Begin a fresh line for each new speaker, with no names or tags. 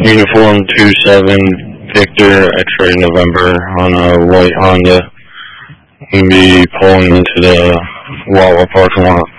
Uniform 27 Victor X-ray November on a white Honda. We'll be pulling into the Wawa parking lot.